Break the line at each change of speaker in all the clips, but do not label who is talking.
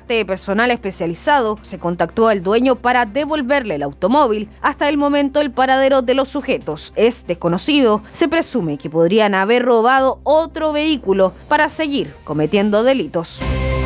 parte de personal especializado se contactó al dueño para devolverle el automóvil. Hasta el momento el paradero de los sujetos es desconocido. Se presume que podrían haber robado otro vehículo para seguir cometiendo delitos.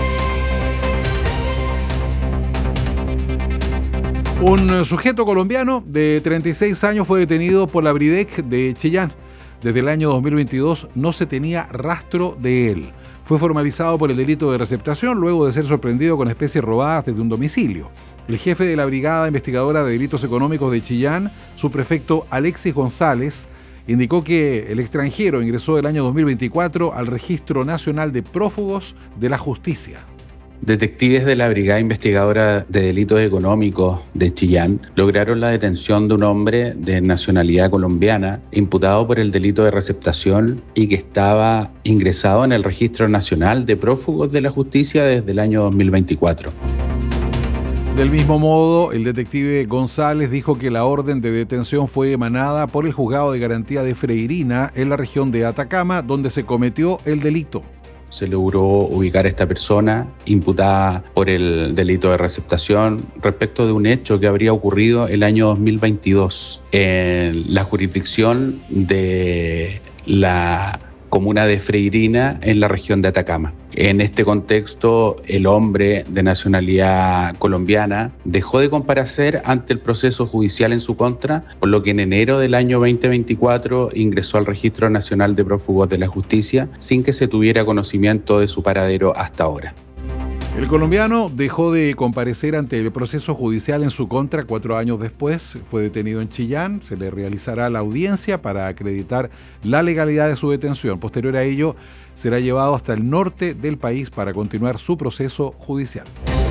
Un sujeto colombiano de 36 años fue detenido por la Bridec de Chillán. Desde el año 2022 no se tenía rastro de él. Fue formalizado por el delito de receptación luego de ser sorprendido con especies robadas desde un domicilio. El jefe de la Brigada Investigadora de Delitos Económicos de Chillán, subprefecto Alexis González, indicó que el extranjero ingresó el año 2024 al Registro Nacional de Prófugos de la Justicia.
Detectives de la Brigada Investigadora de Delitos Económicos de Chillán lograron la detención de un hombre de nacionalidad colombiana imputado por el delito de receptación y que estaba ingresado en el Registro Nacional de Prófugos de la Justicia desde el año 2024.
Del mismo modo, el detective González dijo que la orden de detención fue emanada por el Juzgado de Garantía de Freirina en la región de Atacama, donde se cometió el delito.
Se logró ubicar a esta persona imputada por el delito de receptación respecto de un hecho que habría ocurrido el año 2022 en la jurisdicción de la comuna de Freirina en la región de Atacama. En este contexto, el hombre de nacionalidad colombiana dejó de comparecer ante el proceso judicial en su contra, por lo que en enero del año 2024 ingresó al Registro Nacional de Prófugos de la Justicia sin que se tuviera conocimiento de su paradero hasta ahora.
El colombiano dejó de comparecer ante el proceso judicial en su contra 4 años después. Fue detenido en Chillán. Se le realizará la audiencia para acreditar la legalidad de su detención. Posterior a ello, será llevado hasta el norte del país para continuar su proceso judicial.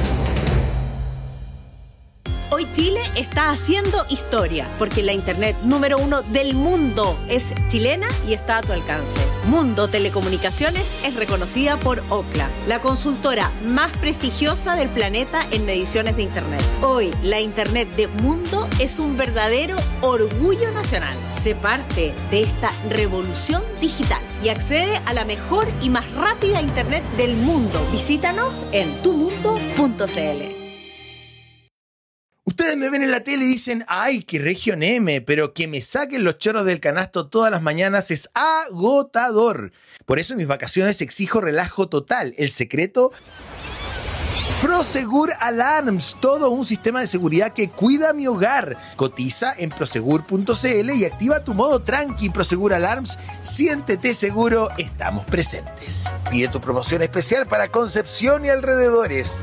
Hoy Chile está haciendo historia, porque la internet número 1 del mundo es chilena y está a tu alcance. Mundo Telecomunicaciones es reconocida por Ookla, la consultora más prestigiosa del planeta en mediciones de internet. Hoy, la internet de Mundo es un verdadero orgullo nacional. Sé parte de esta revolución digital y accede a la mejor y más rápida internet del mundo. Visítanos en tumundo.cl.
Ustedes me ven en la tele y dicen, ¡ay, qué región M! Pero que me saquen los chorros del canasto todas las mañanas es agotador. Por eso en mis vacaciones exijo relajo total. El secreto, Prosegur Alarms, todo un sistema de seguridad que cuida mi hogar. Cotiza en prosegur.cl y activa tu modo tranqui. Prosegur Alarms, siéntete seguro, estamos presentes. Pide tu promoción especial para Concepción y alrededores.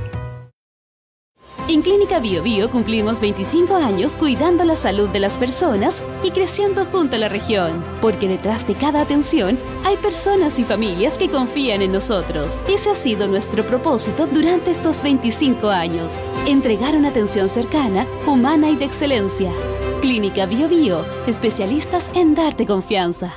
En Clínica Bio Bio cumplimos 25 años cuidando la salud de las personas y creciendo junto a la región, porque detrás de cada atención hay personas y familias que confían en nosotros. Ese ha sido nuestro propósito durante estos 25 años, entregar una atención cercana, humana y de excelencia. Clínica Bio Bio, especialistas en darte confianza.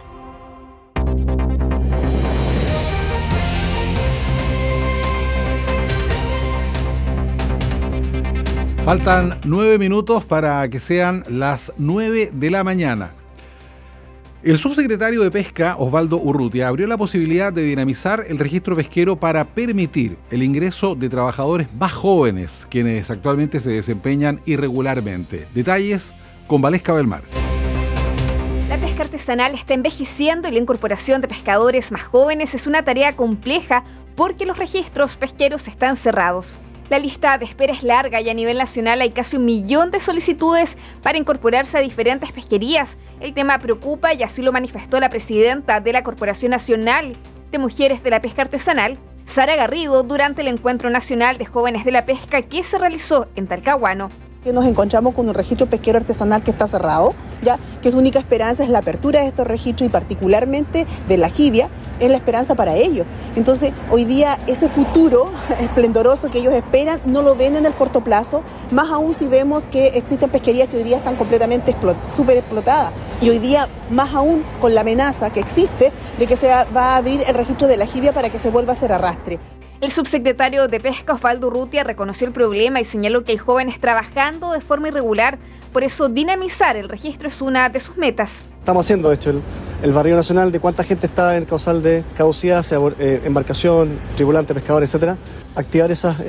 Faltan 9 minutos para que sean las 9 de la mañana. El subsecretario de Pesca, Osvaldo Urrutia, abrió la posibilidad de dinamizar el registro pesquero para permitir el ingreso de trabajadores más jóvenes, quienes actualmente se desempeñan irregularmente. Detalles con Valesca Belmar.
La pesca artesanal está envejeciendo y la incorporación de pescadores más jóvenes es una tarea compleja porque los registros pesqueros están cerrados. La lista de espera es larga y a nivel nacional hay casi 1 millón de solicitudes para incorporarse a diferentes pesquerías. El tema preocupa y así lo manifestó la presidenta de la Corporación Nacional de Mujeres de la Pesca Artesanal, Sara Garrido, durante el Encuentro Nacional de Jóvenes de la Pesca que se realizó en Talcahuano.
Que nos encontramos con un registro pesquero artesanal que está cerrado, ya que su única esperanza es la apertura de estos registros y particularmente de la jibia, es la esperanza para ellos. Entonces, hoy día ese futuro esplendoroso que ellos esperan no lo ven en el corto plazo, más aún si vemos que existen pesquerías que hoy día están completamente súper explotadas. Y hoy día, más aún con la amenaza que existe de que se va a abrir el registro de la jibia para que se vuelva a hacer arrastre.
El subsecretario de Pesca, Osvaldo Urrutia, reconoció el problema y señaló que hay jóvenes trabajando de forma irregular. Por eso, dinamizar el registro es una de sus metas.
Estamos haciendo, de hecho, el barrido nacional de cuánta gente está en causal de caducidad, sea embarcación, tripulante, pescador, etcétera. Activar esas